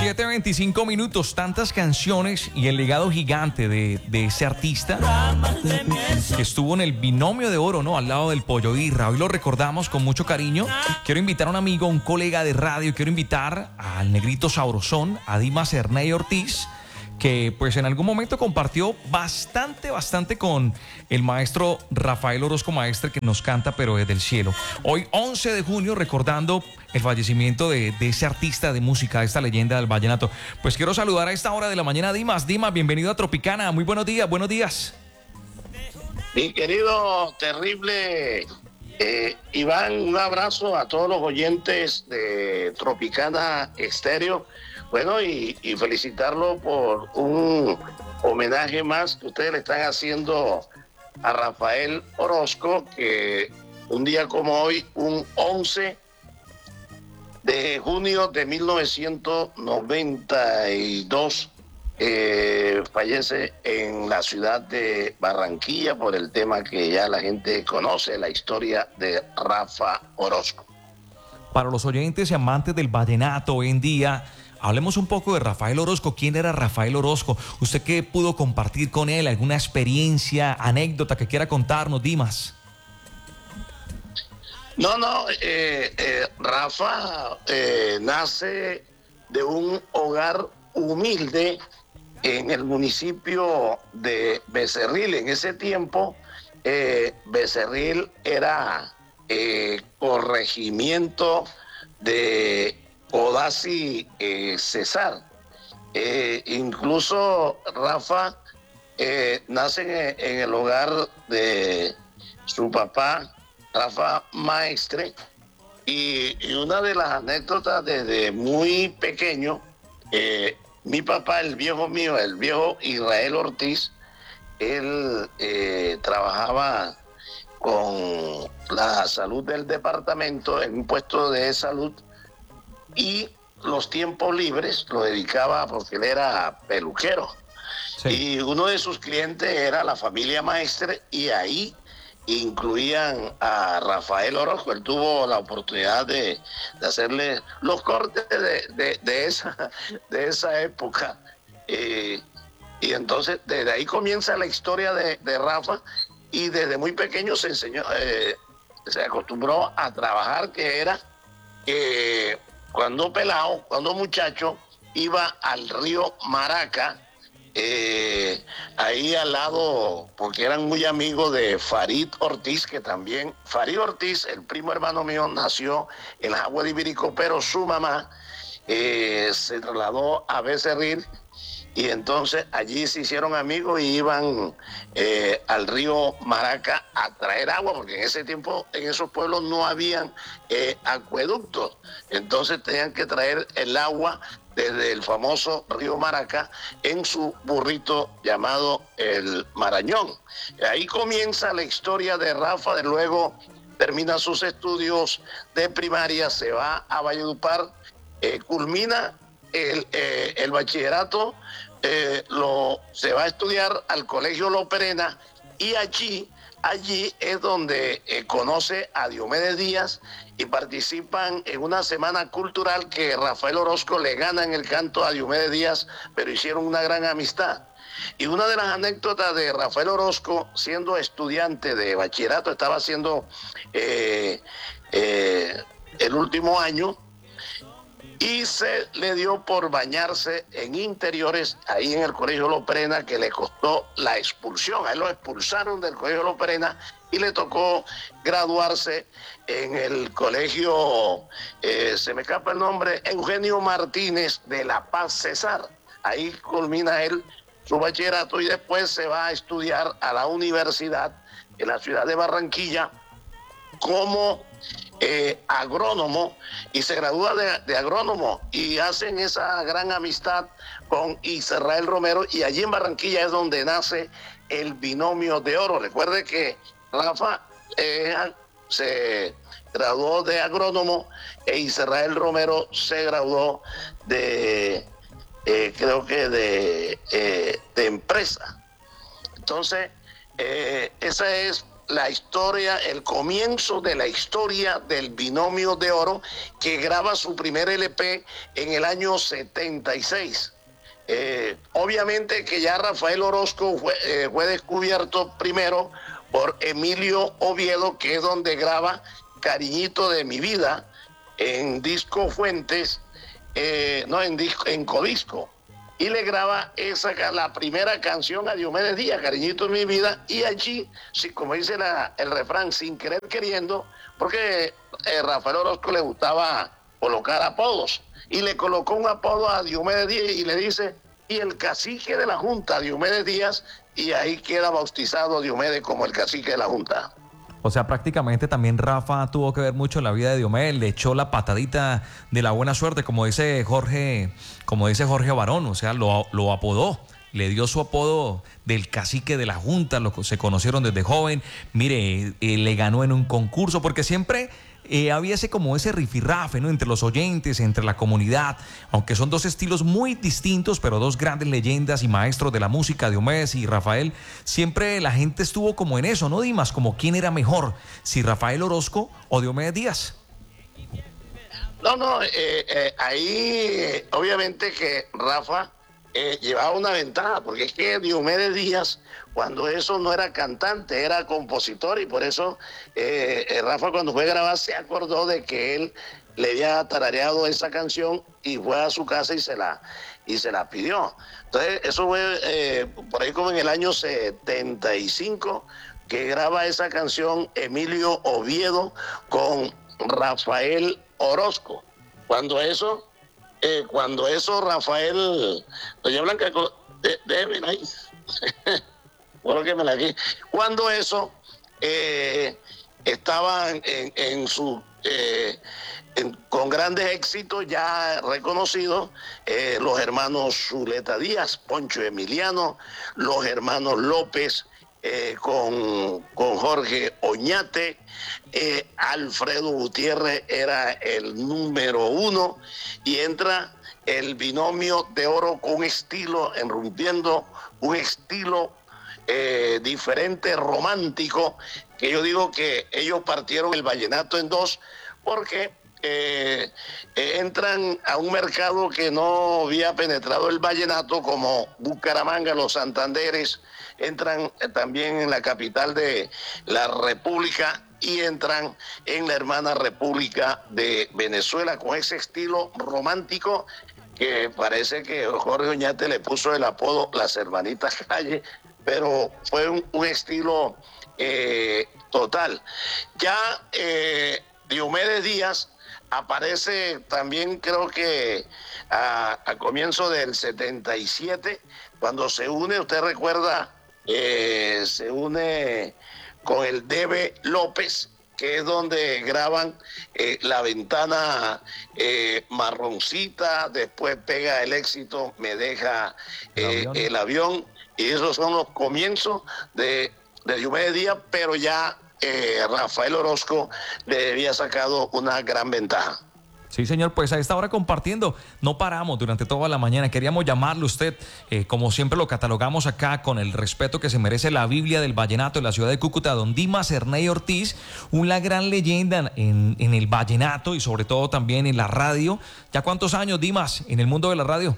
7:25, tantas canciones y el legado gigante de ese artista que estuvo en el binomio de oro, ¿no? Al lado del Pollo Irra. Hoy lo recordamos con mucho cariño. Quiero invitar a un amigo, un colega de radio, quiero invitar al negrito sabrosón, a Dimas Erney Ortiz, que pues en algún momento compartió bastante con el maestro Rafael Orozco Maestre, que nos canta pero desde el cielo. Hoy 11 de junio recordando el fallecimiento de ese artista de música, de esta leyenda del vallenato. Pues quiero saludar a esta hora de la mañana a Dimas. Dimas, bienvenido a Tropicana, muy buenos días, buenos días. Mi querido terrible Iván, un abrazo a todos los oyentes de Tropicana Estéreo. Bueno, y felicitarlo por un homenaje más que ustedes le están haciendo a Rafael Orozco, que un día como hoy, un 11 de junio de 1992, fallece en la ciudad de Barranquilla por el tema que ya la gente conoce, la historia de Rafa Orozco. Para los oyentes y amantes del vallenato hoy en día, hablemos un poco de Rafael Orozco. ¿Quién era Rafael Orozco? ¿Usted qué pudo compartir con él? ¿Alguna experiencia, anécdota que quiera contarnos, Dimas? Rafa nace de un hogar humilde en el municipio de Becerril. En ese tiempo, Becerril era corregimiento de Codazzi Cesar. Incluso Rafa nace en el hogar de su papá, Rafa Maestre, y una de las anécdotas desde muy pequeño, mi papá, el viejo mío, el viejo Israel Ortiz, él trabajaba con la salud del departamento en un puesto de salud, y los tiempos libres lo dedicaba porque él era peluquero. Sí. Y uno de sus clientes era la familia Maestre, y ahí incluían a Rafael Orozco. Él tuvo la oportunidad de hacerle los cortes de esa época. Y entonces desde ahí comienza la historia de Rafa, y desde muy pequeño se acostumbró a trabajar, que era cuando pelado, cuando muchacho, iba al río Maraca, ahí al lado, porque eran muy amigos de Farid Ortiz, que también, Farid Ortiz, el primo hermano mío, nació en las aguas de Ibirico, pero su mamá se trasladó a Becerril, y entonces allí se hicieron amigos y iban al río Maraca a traer agua, porque en ese tiempo en esos pueblos no habían acueductos, entonces tenían que traer el agua desde el famoso río Maraca en su burrito llamado el Marañón. Ahí comienza la historia de Rafa. De luego termina sus estudios de primaria, se va a Valledupar, culmina el bachillerato, se va a estudiar al Colegio Loperena, y allí es donde conoce a Diomedes Díaz, y participan en una semana cultural que Rafael Orozco le gana en el canto a Diomedes Díaz, pero hicieron una gran amistad. Y una de las anécdotas de Rafael Orozco, siendo estudiante de bachillerato, estaba haciendo el último año, y se le dio por bañarse en interiores ahí en el Colegio Loperena, que le costó la expulsión. A él lo expulsaron del Colegio Loperena y le tocó graduarse en el colegio, se me escapa el nombre, Eugenio Martínez de La Paz Cesar. Ahí culmina él su bachillerato, y después se va a estudiar a la universidad en la ciudad de Barranquilla como agrónomo, y se gradúa de agrónomo, y hacen esa gran amistad con Israel Romero, y allí en Barranquilla es donde nace el binomio de oro. Recuerde que Rafa se graduó de agrónomo, e Israel Romero se graduó de creo que de empresa. Entonces esa es la historia, el comienzo de la historia del Binomio de Oro, que graba su primer LP en el año 76. Obviamente que ya Rafael Orozco fue descubierto primero por Emilio Oviedo, que es donde graba Cariñito de mi vida en Disco Fuentes, en Codisco. Y le graba la primera canción a Diomedes Díaz, Cariñito de mi vida, y allí, sí, como dice el refrán, sin querer queriendo, porque Rafael Orozco le gustaba colocar apodos, y le colocó un apodo a Diomedes Díaz y le dice, y el cacique de la Junta, Diomedes Díaz, y ahí queda bautizado Diomedes como el cacique de la Junta. O sea, prácticamente también Rafa tuvo que ver mucho en la vida de Diomedes, le echó la patadita de la buena suerte, como dice Jorge Barón, o sea, lo apodó, le dio su apodo del cacique de la Junta, se conocieron desde joven, mire, le ganó en un concurso, porque siempre había ese rifirrafe, ¿no?, entre los oyentes, entre la comunidad, aunque son dos estilos muy distintos, pero dos grandes leyendas y maestros de la música, Diomedes y Rafael. Siempre la gente estuvo como en eso, ¿no, Dimas? Como quién era mejor, si Rafael Orozco o Diomedes Díaz. No, ahí obviamente que Rafa llevaba una ventaja, porque es que Diomedes Díaz, cuando eso no era cantante, era compositor, y por eso Rafa, cuando fue a grabar, se acordó de que él le había tarareado esa canción y fue a su casa y se la pidió. Entonces eso fue por ahí como en el año 75 que graba esa canción Emilio Oviedo con Rafael Orozco. Cuando eso Rafael, doña Blanca, déjeme ahí, colóquemela aquí. Cuando eso estaban con grandes éxitos ya reconocidos, los hermanos Zuleta Díaz, Poncho Emiliano, los hermanos López, con Jorge Oñate, Alfredo Gutiérrez era el número 1, y entra el Binomio de Oro con un estilo, rompiendo un estilo diferente, romántico, que yo digo que ellos partieron el vallenato en dos, porque entran a un mercado que no había penetrado el vallenato, como Bucaramanga, los Santanderes, entran también en la capital de la República y entran en la hermana República de Venezuela con ese estilo romántico que parece que Jorge Oñate le puso el apodo Las Hermanitas Calle, pero fue un estilo total. Ya Diomedes Díaz aparece también, creo que a comienzo del 77, cuando se une, usted recuerda, se une con el Debe López, que es donde graban La Ventana Marroncita, después pega el éxito Me Deja el avión, y esos son los comienzos de Diomedes Díaz, pero ya Rafael Orozco le había sacado una gran ventaja. Sí, señor, pues a esta hora compartiendo, no paramos durante toda la mañana. Queríamos llamarle a usted, como siempre lo catalogamos acá, con el respeto que se merece la Biblia del vallenato de la ciudad de Cúcuta, don Dimas Erney Ortiz, una gran leyenda en el vallenato y sobre todo también en la radio. ¿Ya cuántos años, Dimas, en el mundo de la radio?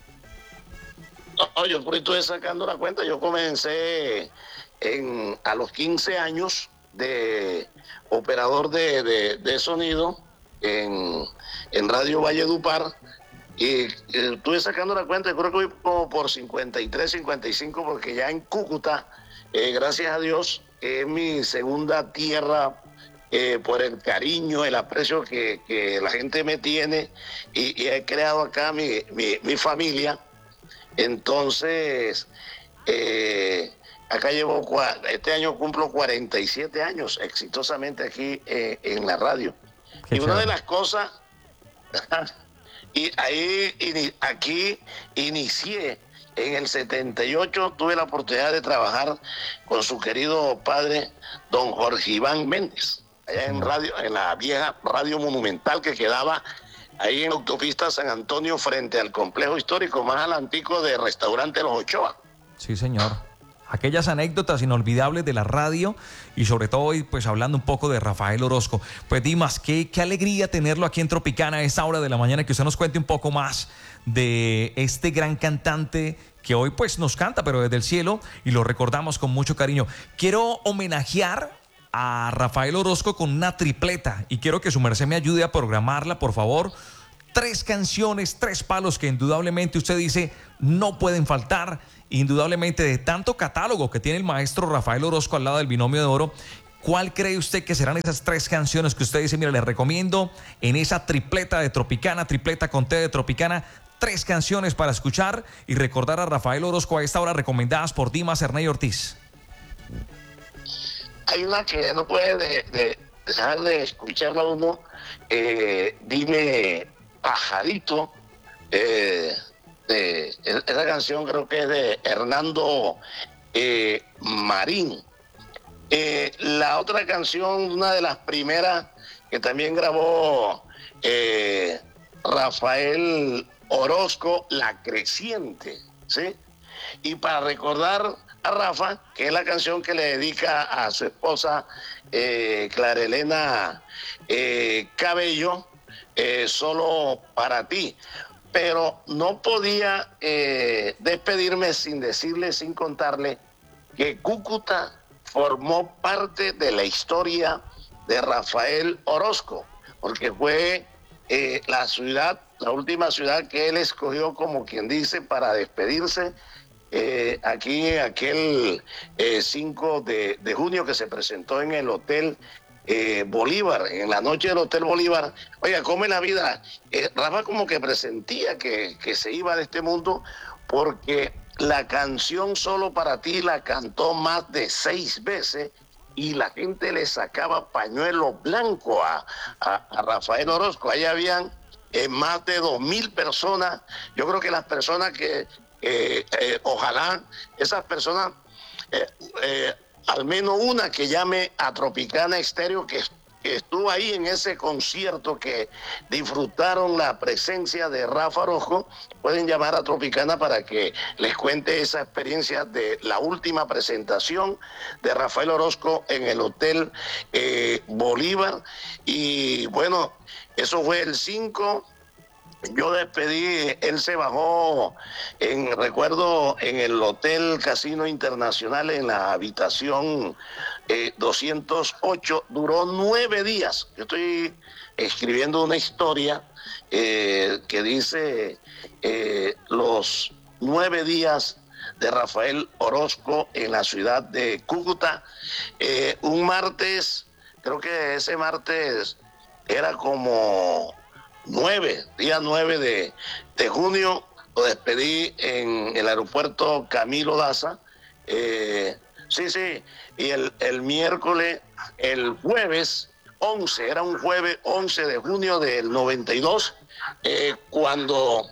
No, yo por ahí estoy sacando la cuenta. Yo comencé a los 15 años de operador de sonido en Radio Valledupar, y estuve sacando la cuenta. Yo creo que voy como por 53, 55, porque ya en Cúcuta, gracias a Dios, es mi segunda tierra, por el cariño, el aprecio que la gente me tiene, y he creado acá mi familia. Entonces, acá este año cumplo 47 años exitosamente aquí en la radio. Qué y una de las cosas, y aquí inicié en el 78, tuve la oportunidad de trabajar con su querido padre, don Jorge Iván Méndez, allá en la vieja Radio Monumental, que quedaba ahí en la autopista San Antonio, frente al complejo histórico más adelantico de Restaurante Los Ochoa. Sí, señor. aquellas anécdotas inolvidables de la radio y sobre todo hoy pues hablando un poco de Rafael Orozco. Pues Dimas, qué alegría tenerlo aquí en Tropicana a esta hora de la mañana, que usted nos cuente un poco más de este gran cantante que hoy pues nos canta pero desde el cielo y lo recordamos con mucho cariño. Quiero homenajear a Rafael Orozco con una tripleta y quiero que su merced me ayude a programarla, por favor. 3 canciones, 3 palos que indudablemente usted dice no pueden faltar, indudablemente de tanto catálogo que tiene el maestro Rafael Orozco al lado del Binomio de Oro. ¿Cuál cree usted que serán esas 3 canciones que usted dice, mira, le recomiendo en esa tripleta de Tropicana, tripleta con T de Tropicana, 3 canciones para escuchar y recordar a Rafael Orozco a esta hora, recomendadas por Dimas Erney Ortiz? Hay una que no puede dejar de escucharla uno, Dime Pajarito, esa canción creo que es de Hernando Marín. La otra canción, una de las primeras que también grabó Rafael Orozco, La Creciente, ¿sí? Y para recordar a Rafa, que es la canción que le dedica a su esposa Clara Elena Cabello, Solo para ti. Pero no podía despedirme sin decirle, sin contarle, que Cúcuta formó parte de la historia de Rafael Orozco, porque fue la última ciudad que él escogió, como quien dice, para despedirse. Aquí, aquel 5 de junio que se presentó en el Hotel Bolívar, en la noche del Hotel Bolívar. Oiga, cómo es la vida. Rafa como que presentía que se iba de este mundo, porque la canción Solo para ti la cantó más de 6 veces y la gente le sacaba pañuelo blanco a Rafael Orozco. Ahí habían más de 2,000 personas. Yo creo que las personas que ojalá esas personas, al menos una que llame a Tropicana Estéreo, que estuvo ahí en ese concierto, que disfrutaron la presencia de Rafa Orozco, pueden llamar a Tropicana para que les cuente esa experiencia de la última presentación de Rafael Orozco en el Hotel Bolívar. Y bueno, eso fue el 5. Yo despedí, él se bajó, recuerdo, en el Hotel Casino Internacional, en la habitación 208, duró 9 días. Yo estoy escribiendo una historia que dice los 9 días de Rafael Orozco en la ciudad de Cúcuta. Un martes, creo que ese martes era como día 9 de junio, lo despedí en el aeropuerto Camilo Daza. Sí, y el miércoles, el jueves 11, era un jueves 11 de junio del 92, cuando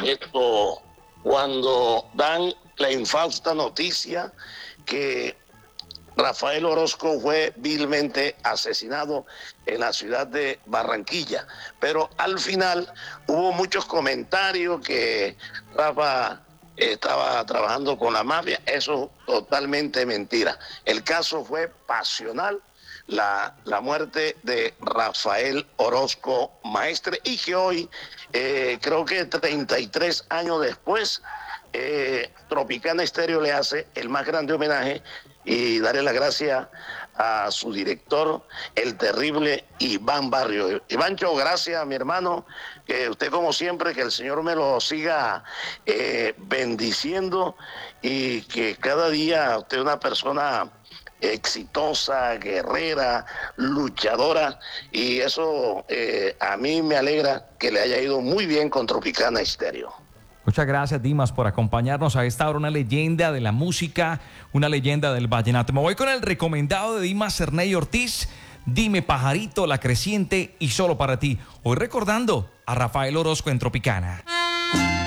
dan la infausta noticia que Rafael Orozco fue vilmente asesinado en la ciudad de Barranquilla. Pero al final hubo muchos comentarios que Rafa estaba trabajando con la mafia. Eso totalmente mentira. El caso fue pasional, la muerte de Rafael Orozco Maestre, y que hoy, creo que 33 años después, Tropicana Estéreo le hace el más grande homenaje y daré las gracias a su director, el terrible Iván Barrio. Ivancho, gracias, mi hermano, que usted como siempre, que el Señor me lo siga bendiciendo y que cada día usted es una persona exitosa, guerrera, luchadora, y eso a mí me alegra que le haya ido muy bien con Tropicana Estéreo. Muchas gracias, Dimas, por acompañarnos a esta hora, una leyenda de la música, una leyenda del vallenato. Me voy con el recomendado de Dimas Erney Ortiz, Dime Pajarito, La Creciente y Solo para ti. Hoy recordando a Rafael Orozco en Tropicana.